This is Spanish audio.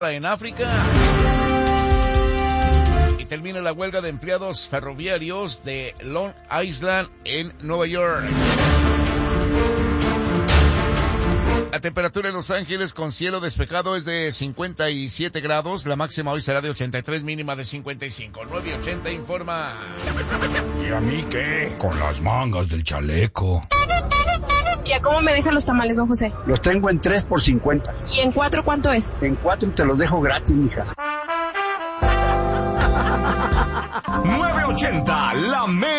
en África. Y termina la huelga de empleados ferroviarios de Long Island en Nueva York. La temperatura en Los Ángeles con cielo despejado es de 57 grados. La máxima hoy será de 83, mínima de 55. 9:80 informa. ¿Y a mí qué? Con las mangas del chaleco. ¿Y a cómo me dejan los tamales, don José? Los tengo en 3 por 50. ¿Y en 4 cuánto es? En 4 te los dejo gratis, mija. 9:80, la